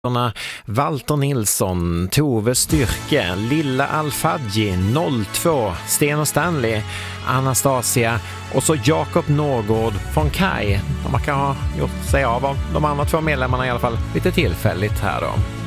Walter Nilsson, Tove Styrke, Lilla Alfadji, 02, Sten och Stanley, Anastasia och så Jakob Norgård från Kai. De kan ha gjort sig av de andra två medlemmarna i alla fall lite tillfälligt här då.